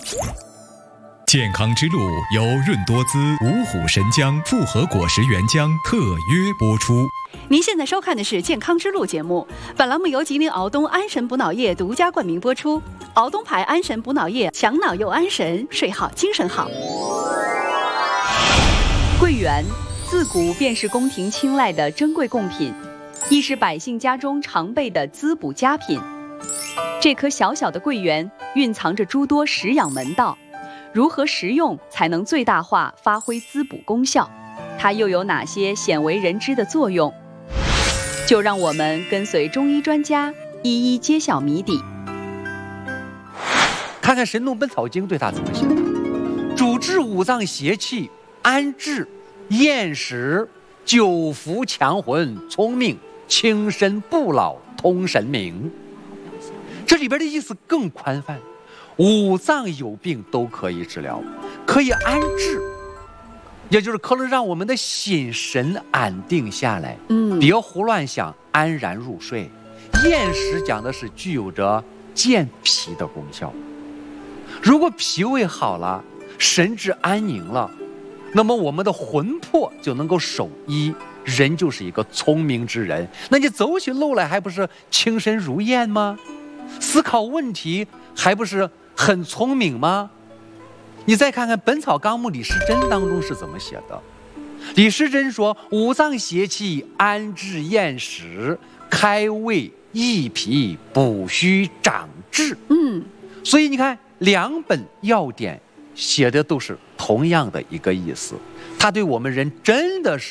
健康之路由润多滋、五虎神姜复合果实原浆特约播出。 您现在收看的是《健康之路》节目，本栏目由吉林敖东安神补脑液独家冠名播出。敖东牌安神补脑液，强脑又安神，睡好精神好。桂圆自古便是宫廷青睐的珍贵贡品，亦是百姓家中常备的滋补佳品。这颗小小的桂圆蕴藏着诸多食养门道，如何食用才能最大化发挥滋补功效？它又有哪些鲜为人知的作用？就让我们跟随中医专家一一揭晓谜底。 看看《神农本草经》对它怎么写的：主治五脏邪气，安志、厌食、久服、强魂、聪明、轻身不老、通神明。这里边的意思更宽泛，五脏有病都可以治疗，可以安志，也就是可能让我们的心神安定下来，别胡乱想，安然入睡。厌食讲的是具有着健脾的功效。如果脾胃好了，神志安宁了，那么我们的魂魄就能够守一，人就是一个聪明之人。那你走起路来还不是轻身如燕吗？思考问题还不是很聪明吗？你再看看《本草纲目》李时珍当中是怎么写的。李时珍说：五脏邪气，安志厌食，开胃益脾，补虚长志。所以你看两本要点写的都是同样的一个意思，它对我们人真的是